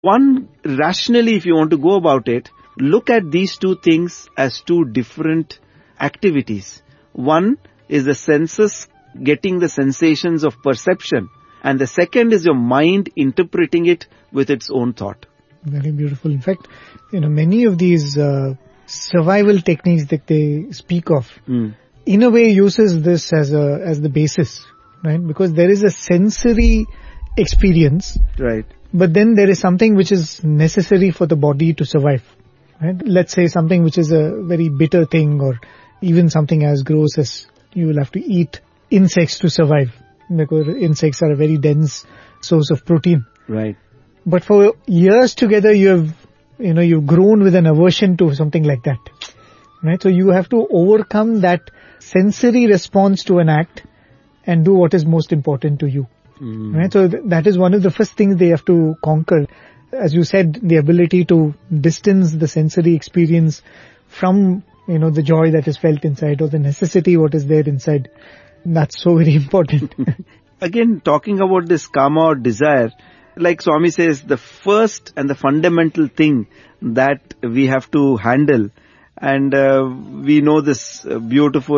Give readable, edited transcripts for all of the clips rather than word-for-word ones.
One, rationally, if you want to go about it, look at these two things as two different activities. One is the senses getting the sensations of perception, and the second is your mind interpreting it with its own thought. Very beautiful. In fact, many of these survival techniques that they speak of, in a way uses this as the basis, right? Because there is a sensory experience, right? But then there is something which is necessary for the body to survive, right? Let's say something which is a very bitter thing, or even something as gross as you will have to eat insects to survive, because insects are a very dense source of protein. Right. But for years together, you've grown with an aversion to something like that, right? So you have to overcome that sensory response to an act and do what is most important to you. Right? So that is one of the first things they have to conquer. As you said, the ability to distance the sensory experience from, the joy that is felt inside, or the necessity what is there inside. That's so very important. Again, talking about this kama or desire, like Swami says, the first and the fundamental thing that we have to handle, and we know this beautiful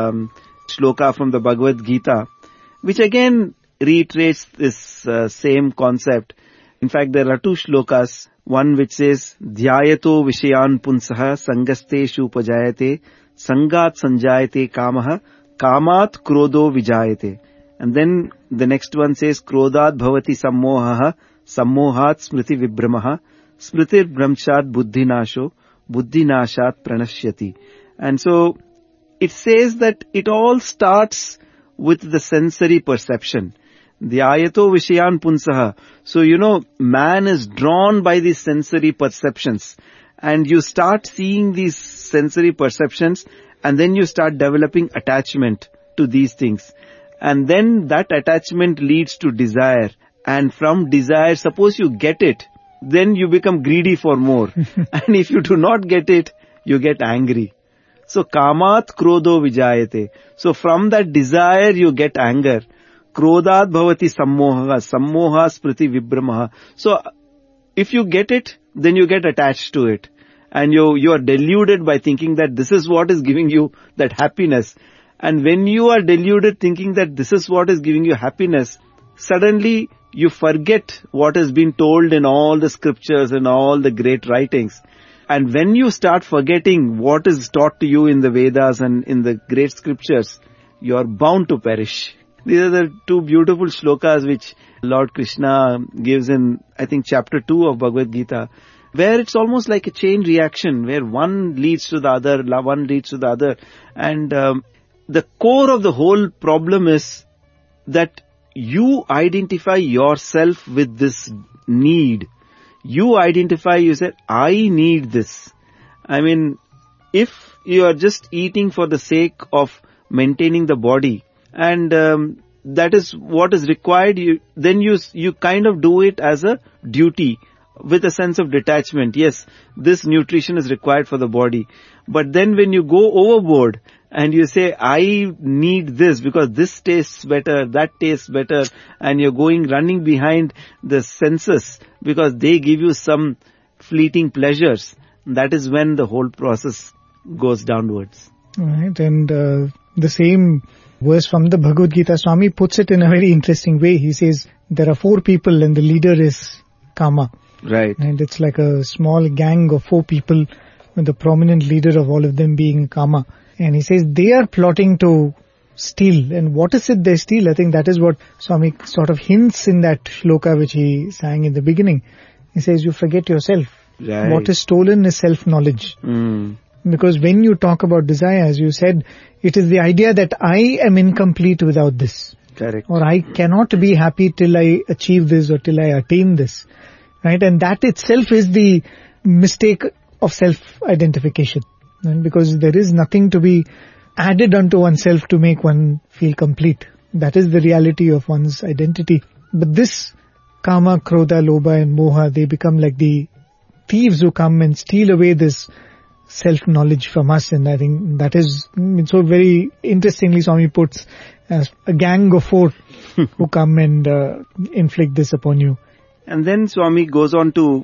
shloka from the Bhagavad Gita, which again reiterates this same concept. In fact, there are two shlokas. One which says, Dhyayato Vishayan Punsaha Sangasteshu Upajayate Sangat Sanjayate Kamaha Kamat Krodho Vijayate. And then the next one says, Krodhat Bhavati Sammohaha Sammohat Smriti Vibhramaha Smritir Brahmshat Buddhinasho Buddhinashat Pranashyati. And so it says that it all starts with the sensory perception. Dhyayato Vishayan Punsaha. So, man is drawn by these sensory perceptions, and you start seeing these sensory perceptions, and then you start developing attachment to these things. And then that attachment leads to desire. And from desire, suppose you get it, then you become greedy for more. And if you do not get it, you get angry. So, kamat krodho vijayate. So, from that desire, you get anger. Krodhat bhavati sammoha, sammoha spriti vibhramaha. So, if you get it, then you get attached to it. And you are deluded by thinking that this is what is giving you that happiness. And when you are deluded thinking that this is what is giving you happiness, suddenly you forget what has been told in all the scriptures and all the great writings. And when you start forgetting what is taught to you in the Vedas and in the great scriptures, you are bound to perish. These are the two beautiful shlokas which Lord Krishna gives in, I think, chapter 2 of Bhagavad Gita, where it's almost like a chain reaction, where one leads to the other, one leads to the other. And the core of the whole problem is that you identify yourself with this need. You identify, you say, I need this. I mean, if you are just eating for the sake of maintaining the body, and that is what is required, then you kind of do it as a duty with a sense of detachment. Yes, this nutrition is required for the body. But then when you go overboard and you say, I need this because this tastes better, that tastes better, and you're running behind the senses because they give you some fleeting pleasures, that is when the whole process goes downwards. Right, and the same verse from the Bhagavad Gita, Swami puts it in a very interesting way. He says, there are 4 people and the leader is Kama. Right. And it's like a small gang of 4 people with the prominent leader of all of them being Kama. And he says they are plotting to steal. And what is it they steal? I think that is what Swami sort of hints in that shloka which he sang in the beginning. He says, you forget yourself. Right. What is stolen is self-knowledge. Because when you talk about desire, as you said, it is the idea that I am incomplete without this. Correct. Or I cannot be happy till I achieve this or till I attain this. Right? And that itself is the mistake of self-identification. Right? Because there is nothing to be added unto oneself to make one feel complete. That is the reality of one's identity. But this kama, krodha, lobha and moha, they become like the thieves who come and steal away this self-knowledge from us. And I think that is so very interestingly Swami puts as a gang of 4 who come and inflict this upon you. And then Swami goes on to